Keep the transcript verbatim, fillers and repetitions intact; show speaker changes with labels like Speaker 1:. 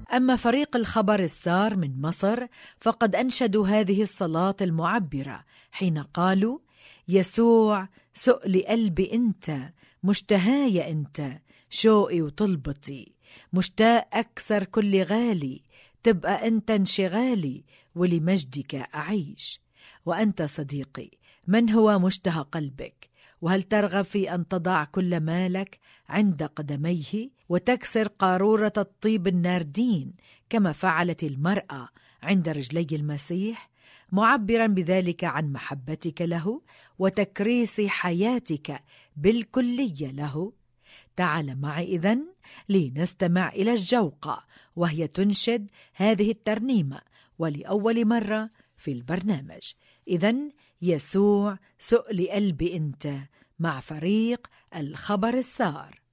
Speaker 1: أما فريق الخبر السار من مصر فقد أنشدوا هذه الصلاة المعبرة حين قالوا: يسوع سؤل قلبي أنت، مشتهايا أنت، شوقي وطلبتي، مشتاق أكثر كل غالي، تبقى أنت انشغالي، ولمجدك أعيش. وأنت صديقي، من هو مشتهى قلبك؟ وهل ترغب في أن تضع كل مالك عند قدميه وتكسر قارورة الطيب الناردين كما فعلت المرأة عند رجلي المسيح، معبرا بذلك عن محبتك له وتكريس حياتك بالكلية له؟ تعال معي إذن لنستمع إلى الجوقة وهي تنشد هذه الترنيمة ولأول مرة في البرنامج. إذن يسوع سؤل قلبي أنت مع فريق الخبر السار.